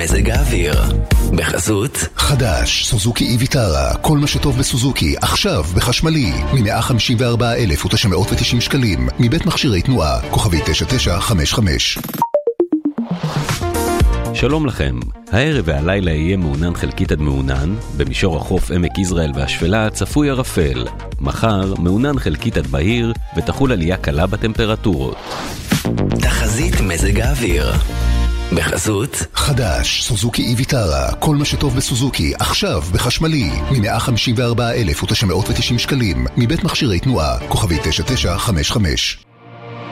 מזג האוויר בחסות חדש, סוזוקי איביטרה, כל מה שטוב בסוזוקי, עכשיו בחשמלי, מ-154,990 שקלים, מבית מכשירי תנועה, כוכבי 9955. שלום לכם, הערב והלילה יהיה מעונן חלקית עד מעונן, במישור החוף עמק יזרעאל והשפלה צפוי ערפל, מחר מעונן חלקית עד בהיר ותחול עלייה קלה בטמפרטורות. תחזית מזג האוויר בחסות חדש, סוזוקי איביטרה, כל מה שטוב בסוזוקי, עכשיו בחשמלי, מ-154,990 שקלים, מבית מכשירי תנועה, כוכבי 9955.